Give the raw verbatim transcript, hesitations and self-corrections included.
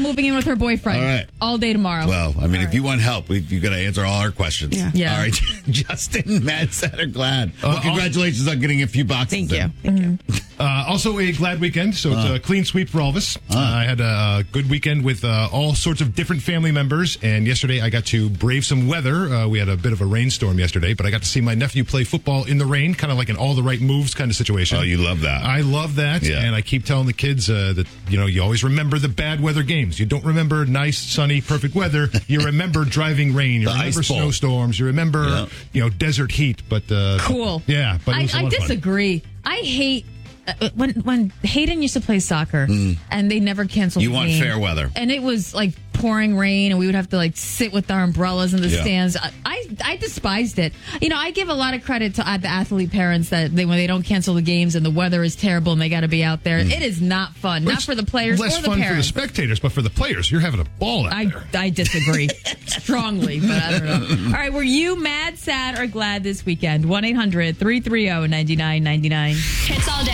moving in with her boyfriend. All right. All day tomorrow. Well, I mean, All if right. you want help, we, you got to answer all our questions. Yeah. Yeah. All right. Justin, Matt, Sad or Glad. Uh, well, congratulations on getting a few boxes. Thank you. in. Thank you. Uh, also a glad weekend, so it's a clean sweep for all of us. Uh, I had a good weekend with uh, all sorts of different family members, and yesterday I got to brave some weather. Uh, we had a bit of a rainstorm yesterday, but I got to see my nephew play football in the rain, kind of like an all the right moves kind of situation. Oh, you love that. I love that, Yeah. and I keep telling the kids uh, that, you know, you always remember the bad weather games. You don't remember nice, sunny, perfect weather. You remember driving rain. You The remember Ice Bowl. snowstorms. You remember, Yeah. you know, desert heat. But uh, Cool. Yeah, but it I, was a I lot of fun. disagree. I hate uh, when when Hayden used to play soccer and they never canceled. You the want game. fair weather. and it was like pouring rain, and we would have to like sit with our umbrellas in the Yeah. stands. I, I I despised it. You know, I give a lot of credit to uh, the athlete parents that they when they don't cancel the games and the weather is terrible and they got to be out there. It is not fun, not It's for the players less or the fun parents. for the spectators, but for the players, you're having a ball out I, there. I disagree strongly, but I don't know. All right, were you mad, sad, or glad this weekend? one eight hundred three three zero nine nine nine nine. Hits all day.